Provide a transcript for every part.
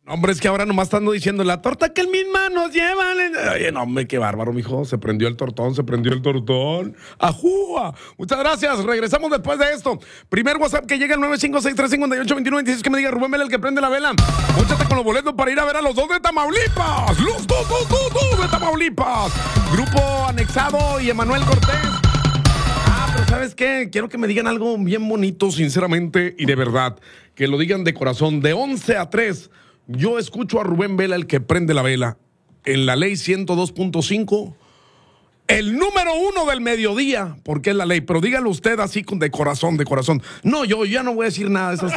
Hombre, es que ahora nomás estando diciendo la torta que en mis manos llevan. Oye, no, hombre, qué bárbaro, mijo. Se prendió el tortón. ¡Ajúa! Muchas gracias. Regresamos después de esto. Primer WhatsApp que llega al 956-358-2126 que me diga Rubén Vela, el que prende la vela. Móchate con los boletos para ir a ver a los dos de Tamaulipas. Los dos de Tamaulipas. Grupo Anexado y Emanuel Cortés. Pero ¿sabes qué? Quiero que me digan algo bien bonito, sinceramente y de verdad. Que lo digan de corazón. De 11 a 3. Yo escucho a Rubén Vela, el que prende la vela, en la ley 102.5, el número 1 del mediodía, porque es la ley, pero dígalo usted así de corazón. No, yo ya no voy a decir nada de eso.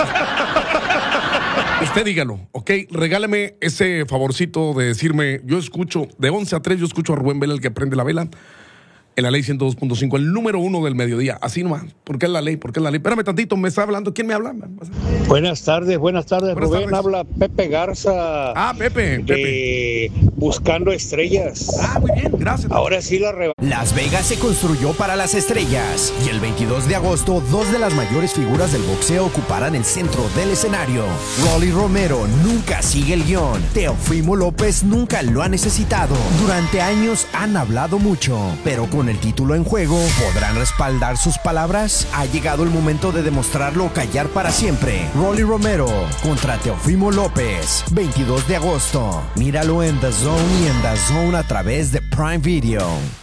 Usted dígalo, ¿ok? Regáleme ese favorcito de decirme, yo escucho, de 11 a 3, yo escucho a Rubén Vela, el que prende la vela, en la ley 102.5, el número 1 del mediodía. Así nomás. ¿Por qué es la ley? Espérame tantito, me está hablando. ¿Quién me habla? Buenas tardes, Rubén. Habla Pepe Garza. Pepe. Buscando estrellas. Muy bien, gracias. Ahora sí Las Vegas se construyó para las estrellas. Y el 22 de agosto, dos de las mayores figuras del boxeo ocuparán el centro del escenario. Rolly Romero nunca sigue el guión. Teofimo López nunca lo ha necesitado. Durante años han hablado mucho, pero con el título en juego, ¿podrán respaldar sus palabras? Ha llegado el momento de demostrarlo o callar para siempre. Rolly Romero contra Teofimo López, 22 de agosto. Míralo en The Zone y en The Zone a través de Prime Video.